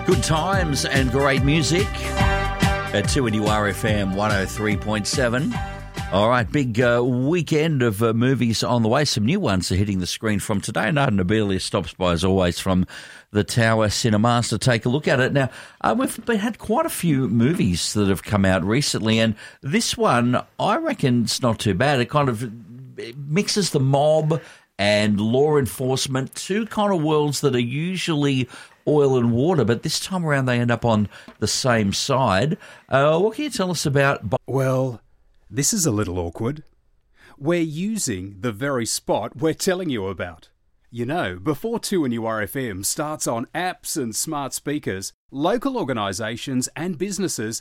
Good times and great music at 2NURFM 103.7. All right, big weekend of movies on the way. Some new ones are hitting the screen from today. Nada Nabilia stops by, as always, from the Tower Cinemas to take a look at it. Now, we've had quite a few movies that have come out recently, and this one, I reckon it's not too bad. It kind of mixes the mob and law enforcement, two kind of worlds that are usually oil and water, but this time around they end up on the same side. What can you tell us about... Well, this is a little awkward. We're using the very spot we're telling you about. You know, before 2NURFM starts on apps and smart speakers, local organisations and businesses